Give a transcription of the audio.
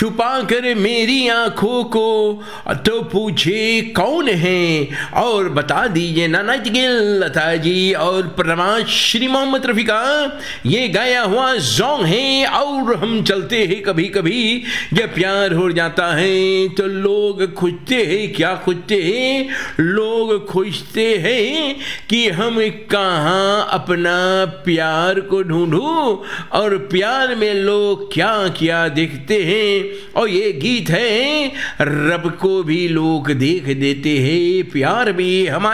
छुपा कर मेरी आंखों को तो पूछे कौन है, और बता दीजिए नाना गिल, लता जी और प्रमाद श्री मोहम्मद रफ़ी का ये गाया हुआ सॉन्ग है। और हम चलते हैं कभी कभी जब प्यार हो जाता है तो लोग खोजते हैं, क्या खोजते हैं, लोग खोजते हैं कि हम कहाँ अपना प्यार को ढूंढूं, और प्यार में लोग क्या क्या देखते हैं। और ये गीत है रब को भी लोग देख देते हैं, प्यार भी हमारे